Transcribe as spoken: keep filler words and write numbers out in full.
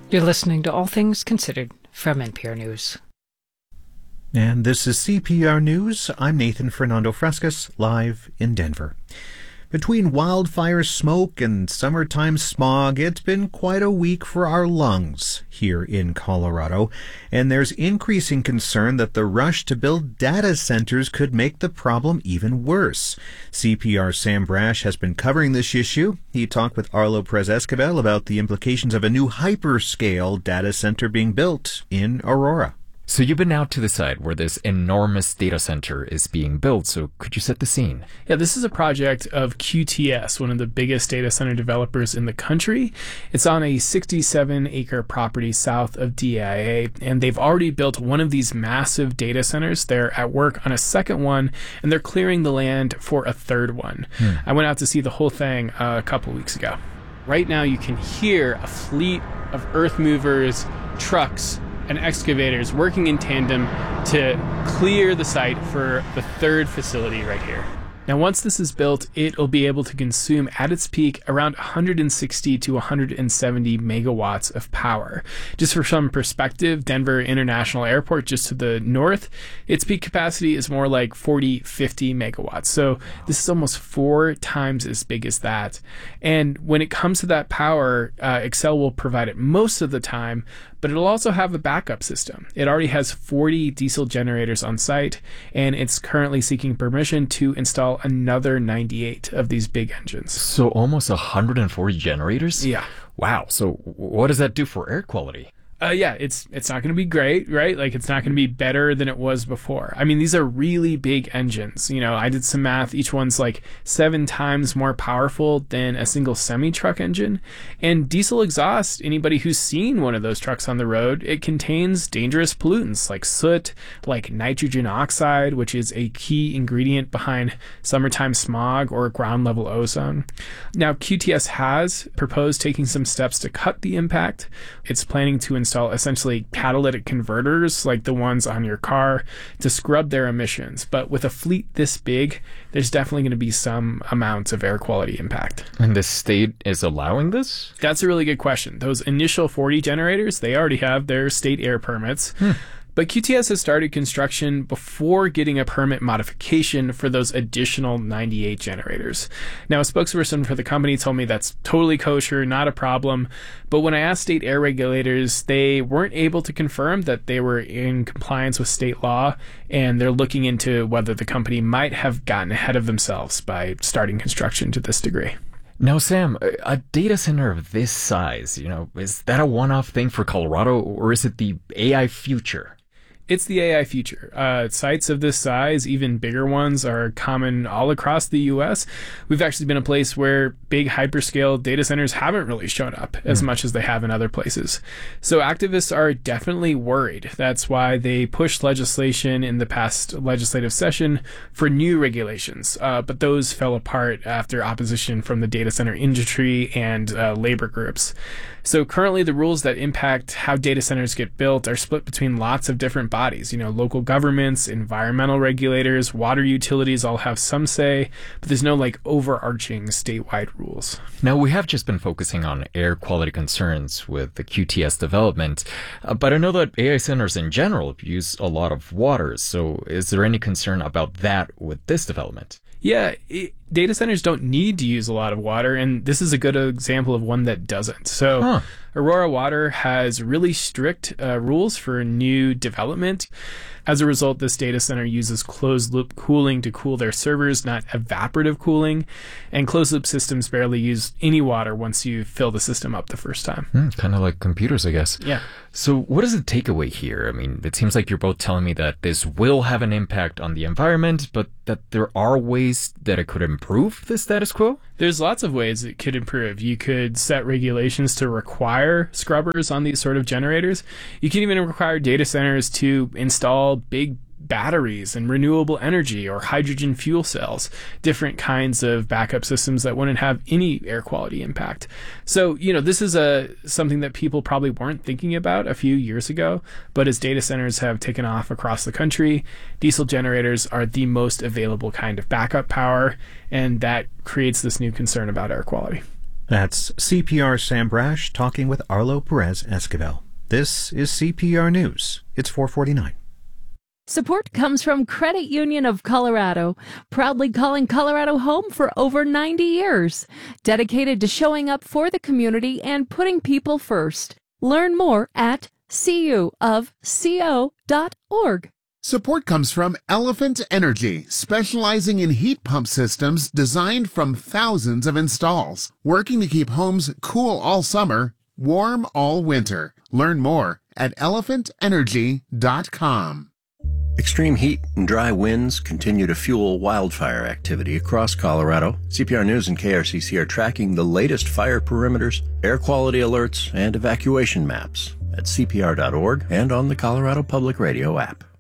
You're listening to All Things Considered from N P R News. And this is C P R News. I'm Nathan Fernando Frescas, live in Denver. Between wildfire smoke and summertime smog, it's been quite a week for our lungs here in Colorado, and there's increasing concern that the rush to build data centers could make the problem even worse. C P R's Sam Brash has been covering this issue. He talked with Arlo Perez-Escobar about the implications of a new hyperscale data center being built in Aurora. So you've been out to the site where this enormous data center is being built, so could you set the scene? Yeah, this is a project of Q T S, one of the biggest data center developers in the country. It's on a sixty-seven acre property south of D I A, and they've already built one of these massive data centers. They're at work on a second one, and they're clearing the land for a third one. Hmm. I went out to see the whole thing uh, a couple weeks ago. Right now you can hear a fleet of earth movers, trucks, and excavators working in tandem to clear the site for the third facility right here. Now, once this is built, it'll be able to consume at its peak around one hundred sixty to one hundred seventy megawatts of power. Just for some perspective, Denver International Airport, just to the north, its peak capacity is more like forty, fifty megawatts. So this is almost four times as big as that. And when it comes to that power, uh, Xcel will provide it most of the time, but it'll also have a backup system. It already has forty diesel generators on site, and it's currently seeking permission to install another ninety-eight of these big engines. So almost one hundred forty generators? Yeah. Wow. So what does that do for air quality? Uh, yeah, it's it's not going to be great, right? Like, it's not going to be better than it was before. I mean, these are really big engines. You know, I did some math. Each one's like seven times more powerful than a single semi-truck engine. And diesel exhaust, anybody who's seen one of those trucks on the road, it contains dangerous pollutants like soot, like nitrogen oxide, which is a key ingredient behind summertime smog or ground-level ozone. Now, Q T S has proposed taking some steps to cut the impact. It's planning to install essentially catalytic converters like the ones on your car to scrub their emissions. But with a fleet this big, there's definitely going to be some amounts of air quality impact. And the state is allowing this? That's a really good question. Those initial forty generators, they already have their state air permits. Hmm. But Q T S has started construction before getting a permit modification for those additional ninety-eight generators. Now, a spokesperson for the company told me that's totally kosher, not a problem. But when I asked state air regulators, they weren't able to confirm that they were in compliance with state law, and they're looking into whether the company might have gotten ahead of themselves by starting construction to this degree. Now, Sam, a data center of this size, you know, is that a one-off thing for Colorado, or is it the A I future? It's the A I future. Uh, sites of this size, even bigger ones, are common all across the U S. We've actually been a place where big hyperscale data centers haven't really shown up as mm. much as they have in other places. So activists are definitely worried. That's why they pushed legislation in the past legislative session for new regulations. Uh, but those fell apart after opposition from the data center industry and uh, labor groups. So currently the rules that impact how data centers get built are split between lots of different bodies. You know, local governments, environmental regulators, water utilities all have some say, but there's no like overarching statewide rules. Now, we have just been focusing on air quality concerns with the Q T S development, uh, but I know that A I centers in general use a lot of water. So is there any concern about that with this development? Yeah, it, data centers don't need to use a lot of water, and this is a good example of one that doesn't. So huh. Aurora Water has really strict uh, rules for new development. As a result, this data center uses closed-loop cooling to cool their servers, not evaporative cooling. And closed-loop systems barely use any water once you fill the system up the first time. Mm, kind of like computers, I guess. Yeah. So what is the takeaway here? I mean, it seems like you're both telling me that this will have an impact on the environment, but that there are ways that it could improve the status quo? There's lots of ways it could improve. You could set regulations to require scrubbers on these sort of generators. You can even require data centers to install big batteries and renewable energy or hydrogen fuel cells, different kinds of backup systems that wouldn't have any air quality impact. So, you know, this is a something that people probably weren't thinking about a few years ago, but as data centers have taken off across the country, diesel generators are the most available kind of backup power, and that creates this new concern about air quality. That's C P R Sam Brash talking with Arlo Perez Esquivel. This is C P R News. It's four forty-nine. Support comes from Credit Union of Colorado, proudly calling Colorado home for over ninety years, dedicated to showing up for the community and putting people first. Learn more at c u of co dot org. Support comes from Elephant Energy, specializing in heat pump systems designed from thousands of installs, working to keep homes cool all summer, warm all winter. Learn more at elephant energy dot com. Extreme heat and dry winds continue to fuel wildfire activity across Colorado. C P R News and K R C C are tracking the latest fire perimeters, air quality alerts, and evacuation maps at c p r dot org and on the Colorado Public Radio app.